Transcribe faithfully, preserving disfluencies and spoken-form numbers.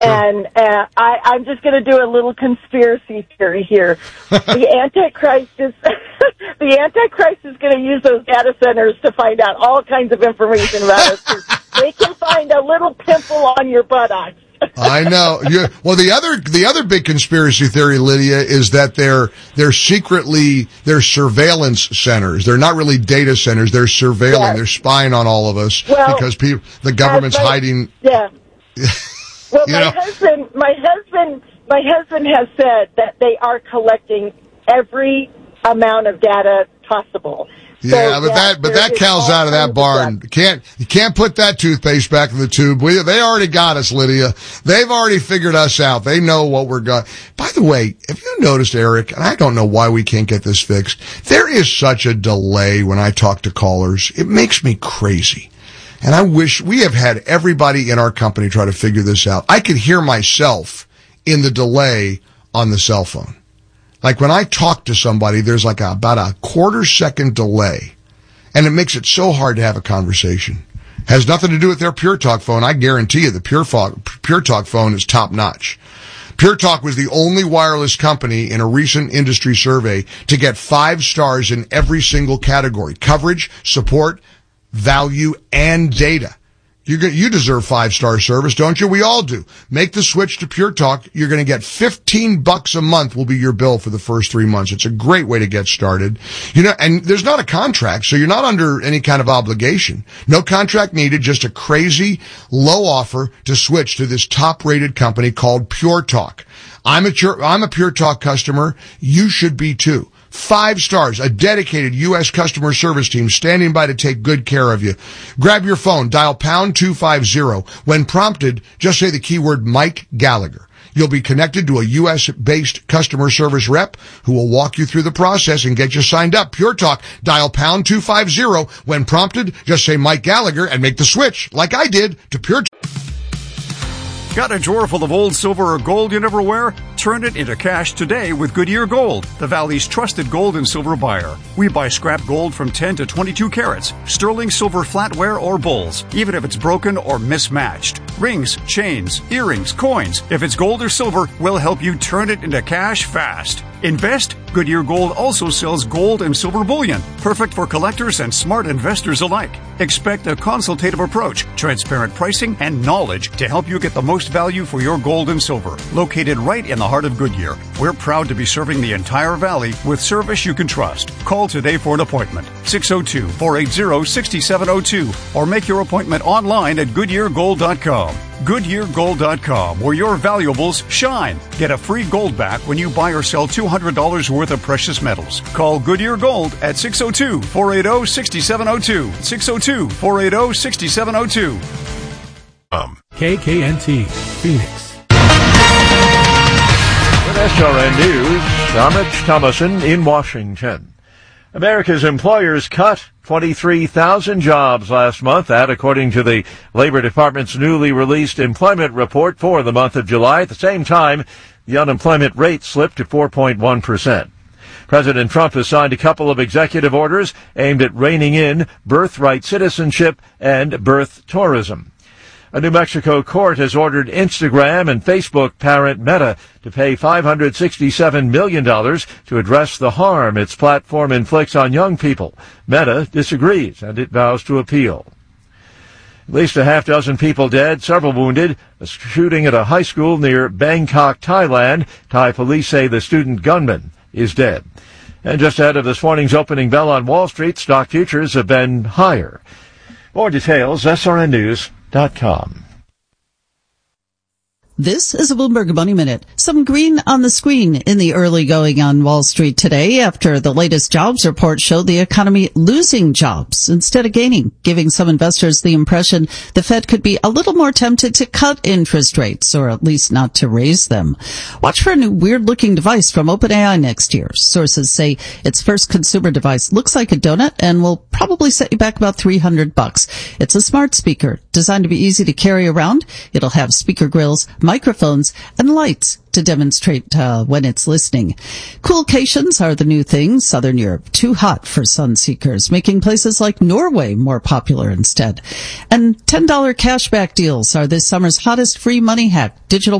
And uh, I, I'm just going to do a little conspiracy theory here. The Antichrist is the Antichrist is going to use those data centers to find out all kinds of information about us. They can find a little pimple on your buttocks. I know. You, well, the other the other big conspiracy theory, Lydia, is that they're they're secretly they're surveillance centers. They're not really data centers. They're surveilling. Yes. They're spying on all of us well, because people the government's my, hiding. Yeah. Well, you my know? husband, my husband, my husband has said that they are collecting every amount of data possible. So, yeah, but yeah, that but that cow's out of that barn. You can't you can't put that toothpaste back in the tube. We, they already got us, Lydia. They've already figured us out. They know what we're got. By the way, have you noticed, Eric? And I don't know why we can't get this fixed. There is such a delay when I talk to callers. It makes me crazy. And I wish we have had everybody in our company try to figure this out. I could hear myself in the delay on the cell phone. Like when I talk to somebody, there's like a, about a quarter second delay. And it makes it so hard to have a conversation. Has nothing to do with their Pure Talk phone. I guarantee you the Pure, Pure Talk phone is top notch. Pure Talk was the only wireless company in a recent industry survey to get five stars in every single category. Coverage, support, value, and data. You you deserve five-star service, don't you? We all do. Make the switch to Pure Talk. You're going to get fifteen bucks a month will be your bill for the first three months. It's a great way to get started. You know, and there's not a contract, so you're not under any kind of obligation. No contract needed, just a crazy low offer to switch to this top-rated company called Pure Talk. I'm a Pure, I'm a Pure Talk customer. You should be too. Five stars, a dedicated U S customer service team standing by to take good care of you. Grab your phone, dial pound two fifty. When prompted, just say the keyword Mike Gallagher. You'll be connected to a U S-based customer service rep who will walk you through the process and get you signed up. Pure Talk, dial pound two fifty. When prompted, just say Mike Gallagher and make the switch, like I did, to Pure Talk. Got a drawer full of old silver or gold you never wear? Turn it into cash today with Goodyear Gold, the Valley's trusted gold and silver buyer. We buy scrap gold from ten to twenty-two carats, sterling silver flatware or bowls, even if it's broken or mismatched. Rings, chains, earrings, coins. If it's gold or silver, we'll help you turn it into cash fast. Invest? Goodyear Gold also sells gold and silver bullion, perfect for collectors and smart investors alike. Expect a consultative approach, transparent pricing, and knowledge to help you get the most value for your gold and silver. Located right in the heart of Goodyear, we're proud to be serving the entire valley with service you can trust. Call today for an appointment, six oh two, four eight zero, six seven oh two, or make your appointment online at goodyear gold dot com. goodyear gold dot com, where your valuables shine. Get a free gold back when you buy or sell two hundred dollars worth of precious metals. Call Goodyear Gold at six oh two, four eight zero, six seven oh two, six oh two, four eight zero, six seven oh two. Um, K K N T, Phoenix. With S R N News, I'm Rich Thomason in Washington. America's employers cut twenty-three thousand jobs last month, that according to the Labor Department's newly released employment report for the month of July. At the same time, the unemployment rate slipped to four point one percent. President Trump has signed a couple of executive orders aimed at reining in birthright citizenship and birth tourism. A New Mexico court has ordered Instagram and Facebook parent Meta to pay five hundred sixty-seven million dollars to address the harm its platform inflicts on young people. Meta disagrees, and it vows to appeal. At least a half dozen people dead, several wounded. A shooting at a high school near Bangkok, Thailand. Thai police say the student gunman is dead. And just ahead of this morning's opening bell on Wall Street, stock futures have been higher. More details, S R N News dot com. This is a Bloomberg Money Minute. Some green on the screen in the early going on Wall Street today after the latest jobs report showed the economy losing jobs instead of gaining, giving some investors the impression the Fed could be a little more tempted to cut interest rates, or at least not to raise them. Watch for a new weird-looking device from OpenAI next year. Sources say its first consumer device looks like a donut and will probably set you back about three hundred bucks. It's a smart speaker designed to be easy to carry around. It'll have speaker grills, microphones and lights to demonstrate uh, when it's listening. Coolcations are the new thing. Southern Europe, too hot for sun seekers, making places like Norway more popular instead. And ten dollars cashback deals are this summer's hottest free money hack. Digital